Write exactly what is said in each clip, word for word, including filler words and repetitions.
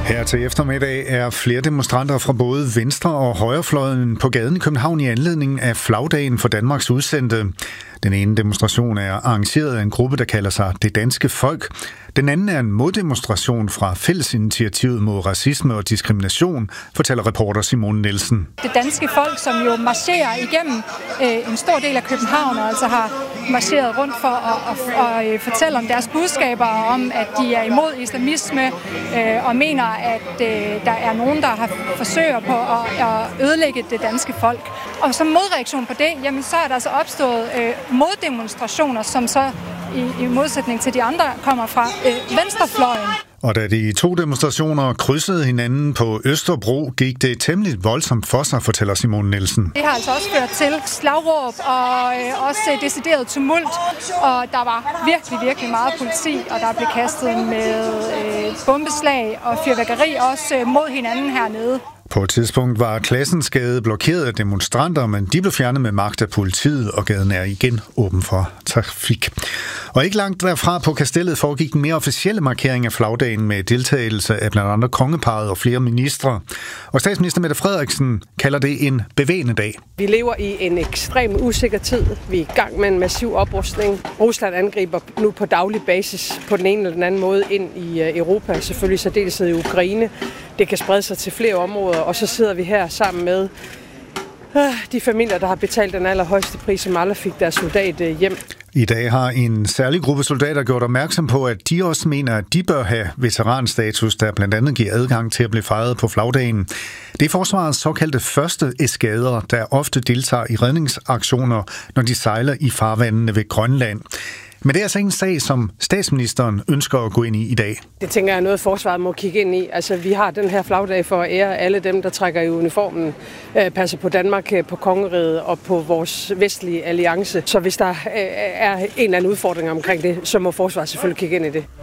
Her til eftermiddag er flere demonstranter fra både venstre- og højrefløjen på gaden i København i anledning af flagdagen for Danmarks udsendte. Den ene demonstration er arrangeret af en gruppe, der kalder sig Det Danske Folk. Den anden er en moddemonstration fra Fællesinitiativet mod racisme og diskrimination, fortæller reporter Simone Nielsen. Det danske folk, som jo marcherer igennem øh, en stor del af København, og altså har marcheret rundt for at, at, at fortælle om deres budskaber, om at de er imod islamisme, øh, og mener, at øh, der er nogen, der har forsøger på at, at ødelægge det danske folk. Og som modreaktion på det, jamen, så er der altså opstået øh, moddemonstrationer, som så i, i modsætning til de andre kommer fra øh, venstrefløjen. Og da de to demonstrationer krydsede hinanden på Østerbro, gik det temmelig voldsomt for sig, fortæller Simone Nielsen. Det har altså også ført til slagråb og øh, også decideret tumult, og der var virkelig, virkelig meget politi, og der blev kastet med øh, bombeslag og fyrværkeri også øh, mod hinanden hernede. På et tidspunkt var Klassensgade blokeret af demonstranter, men de blev fjernet med magt af politiet, og gaden er igen åben for trafik. Og ikke langt derfra på Kastellet foregik en mere officielle markering af flagdagen med deltagelse af blandt andet kongeparret og flere ministre. Og statsminister Mette Frederiksen kalder det en bevægende dag. Vi lever i en ekstrem usikker tid. Vi er i gang med en massiv oprustning. Rusland angriber nu på daglig basis på den ene eller den anden måde ind i Europa, selvfølgelig særdeleshed i Ukraine. Det kan sprede sig til flere områder, og så sidder vi her sammen med de familier, der har betalt den allerhøjeste pris, som aldrig fik deres soldat hjem. I dag har en særlig gruppe soldater gjort opmærksom på, at de også mener, at de bør have veteranstatus, der blandt andet giver adgang til at blive fejret på flagdagen. Det er forsvarets såkaldte første eskader, der ofte deltager i redningsaktioner, når de sejler i farvandene ved Grønland. Men det er altså en sag, som statsministeren ønsker at gå ind i i dag. Det tænker jeg er noget, forsvaret må kigge ind i. Altså, vi har den her flagdag for at ære alle dem, der trækker i uniformen, øh, passer på Danmark, på kongeriget og på vores vestlige alliance. Så hvis der øh, er en eller anden udfordring omkring det, så må forsvaret selvfølgelig kigge ind i det.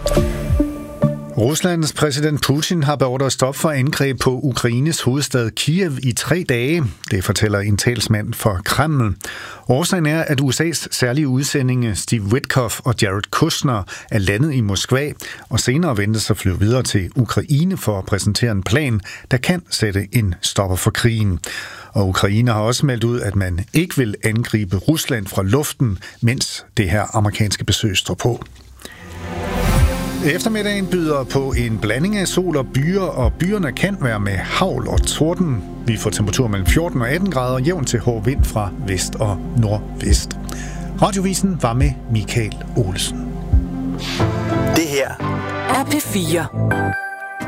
Ruslands præsident Putin har beordret stop for angreb på Ukraines hovedstad Kiev i tre dage. Det fortæller en talsmand for Kreml. Årsagen er, at U S A's særlige udsendinge Steve Witkoff og Jared Kushner er landet i Moskva, og senere ventes at flyve videre til Ukraine for at præsentere en plan, der kan sætte en stopper for krigen. Og Ukraine har også meldt ud, at man ikke vil angribe Rusland fra luften, mens det her amerikanske besøg står på. Eftermiddagen byder på en blanding af sol og byer, og byerne kan være med hagl og torden. Vi får temperatur mellem fjorten og atten grader, jævn til hård vind fra vest og nordvest. Radiovisen var med Michael Olsen. Det her er P fire.